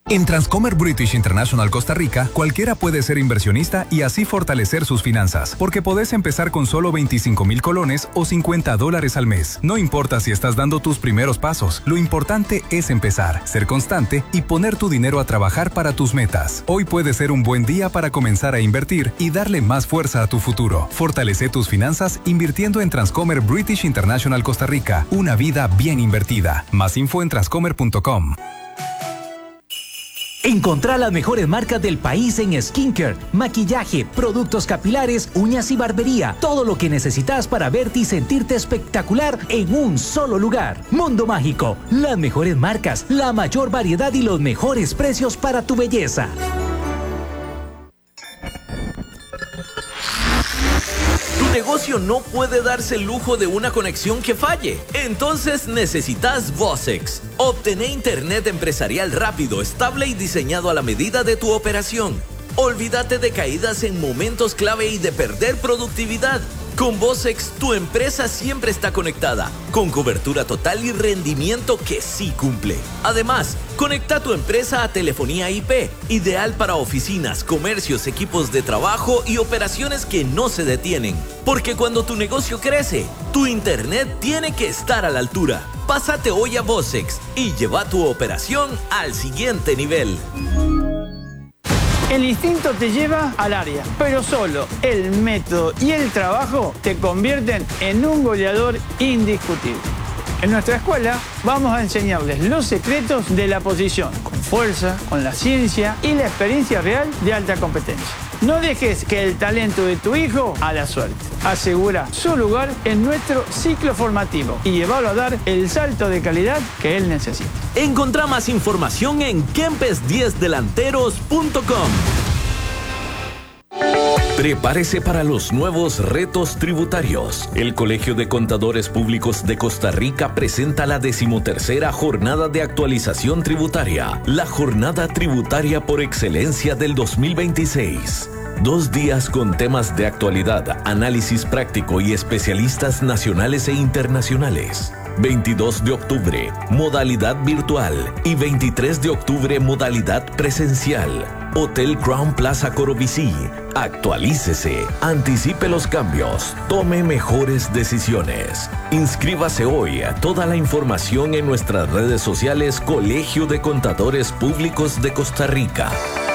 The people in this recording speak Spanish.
En Transcomer British International Costa Rica, cualquiera puede ser inversionista y así fortalecer sus finanzas, porque podés empezar con solo 25,000 colones o $50 al mes. No importa si estás dando tus primeros pasos, lo importante es empezar, ser constante y poner tu dinero a trabajar para tus metas. Hoy puede ser un buen día para comenzar a invertir y darle más fuerza a tu futuro. Fortalece tus finanzas invirtiendo en Transcomer British International Costa Rica, una vida bien invertida. Más info en transcomer.com. Encontrá las mejores marcas del país en skincare, maquillaje, productos capilares, uñas y barbería. Todo lo que necesitas para verte y sentirte espectacular en un solo lugar. Mundo Mágico, las mejores marcas, la mayor variedad y los mejores precios para tu belleza. Tu negocio no puede darse el lujo de una conexión que falle. Entonces necesitas Vocex. Obtené internet empresarial rápido, estable y diseñado a la medida de tu operación. Olvídate de caídas en momentos clave y de perder productividad. Con Vocex, tu empresa siempre está conectada, con cobertura total y rendimiento que sí cumple. Además, conecta tu empresa a telefonía IP, ideal para oficinas, comercios, equipos de trabajo y operaciones que no se detienen. Porque cuando tu negocio crece, tu internet tiene que estar a la altura. Pásate hoy a Vocex y lleva tu operación al siguiente nivel. El instinto te lleva al área, pero solo el método y el trabajo te convierten en un goleador indiscutible. En nuestra escuela vamos a enseñarles los secretos de la posición, con fuerza, con la ciencia y la experiencia real de alta competencia. No dejes que el talento de tu hijo a la suerte. Asegura su lugar en nuestro ciclo formativo y llévalo a dar el salto de calidad que él necesita. Encontrá más información en kempes10delanteros.com. Prepárese para los nuevos retos tributarios. El Colegio de Contadores Públicos de Costa Rica presenta la 13ª Jornada de Actualización Tributaria, la jornada tributaria por excelencia del 2026. 2 días con temas de actualidad, análisis práctico y especialistas nacionales e internacionales. 22 de octubre, modalidad virtual, y 23 de octubre, modalidad presencial. Hotel Crown Plaza Corobicí. Actualícese, anticipe los cambios, tome mejores decisiones. Inscríbase hoy. Toda la información en nuestras redes sociales Colegio de Contadores Públicos de Costa Rica.